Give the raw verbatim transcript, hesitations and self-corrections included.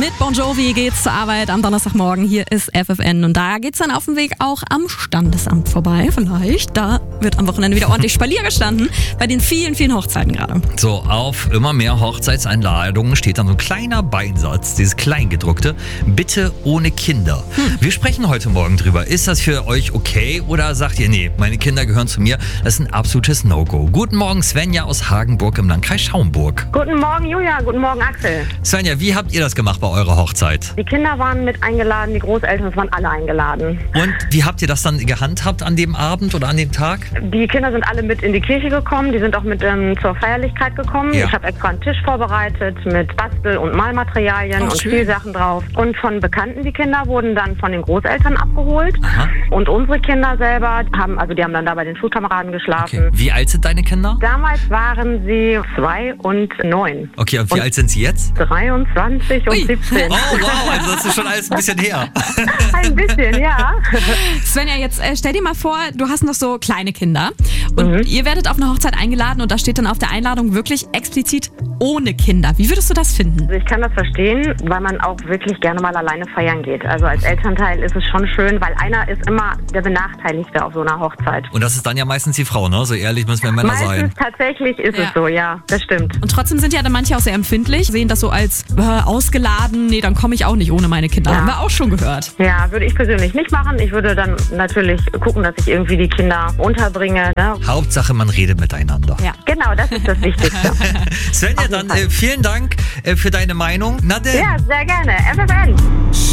Mit Bon Jovi geht's zur Arbeit am Donnerstagmorgen. Hier ist F F N und da geht's dann auf dem Weg auch am Standesamt vorbei. Vielleicht, da wird am Wochenende wieder ordentlich Spalier gestanden bei den vielen, vielen Hochzeiten gerade. So, auf immer mehr Hochzeitseinladungen steht dann so ein kleiner Beinsatz, dieses Kleingedruckte, bitte ohne Kinder. Hm. Wir sprechen heute Morgen drüber. Ist das für euch okay oder sagt ihr, nee, meine Kinder gehören zu mir, das ist ein absolutes No-Go. Guten Morgen, Svenja aus Hagenburg im Landkreis Schaumburg. Guten Morgen, Julia. Guten Morgen, Axel. Svenja, wie habt ihr das gemacht bei eurer Hochzeit? Die Kinder waren mit eingeladen, die Großeltern, es waren alle eingeladen. Und wie habt ihr das dann gehandhabt an dem Abend oder an dem Tag? Die Kinder sind alle mit in die Kirche gekommen, die sind auch mit ähm, zur Feierlichkeit gekommen. Ja. Ich habe extra einen Tisch vorbereitet mit Bastel- und Malmaterialien Oh, und schön. Spielsachen drauf. Und von Bekannten, die Kinder, wurden dann von den Großeltern abgeholt. Aha. Und unsere Kinder selber haben, also die haben dann da bei den Schulkameraden geschlafen. Okay. Wie alt sind deine Kinder? Damals waren sie zwei und neun. Okay, und wie Und alt sind sie jetzt? dreiundzwanzig und Ui. siebzehn. Oh wow, also das ist schon alles ein bisschen her. Ein bisschen, ja. Svenja, jetzt äh, stell dir mal vor, du hast noch so kleine Kinder und Mhm. ihr werdet auf eine Hochzeit eingeladen und da steht dann auf der Einladung wirklich explizit ohne Kinder. Wie würdest du das finden? Also ich kann das verstehen, weil man auch wirklich gerne mal alleine feiern geht. Also als Elternteil ist es schon schön, weil einer ist immer der Benachteiligte auf so einer Hochzeit. Und das ist dann ja meistens die Frau, ne? So ehrlich müssen wir Männer Meistens sein. tatsächlich ist Ja. es so, ja, das stimmt. Und trotzdem sind ja dann manche auch sehr empfindlich, sehen das so als äh, ausgeladen, nee, dann komme ich auch nicht ohne meine Kinder. Ja. Haben wir auch schon gehört. Ja, würde ich persönlich nicht machen. Ich würde dann natürlich gucken, dass ich irgendwie die Kinder unterbringe. Ne? Hauptsache, man redet miteinander. Ja. Genau, das ist das Wichtigste. Svenja, Auf jeden dann Fall. äh, vielen Dank äh, für deine Meinung. Na denn. Ja, sehr gerne. F F N.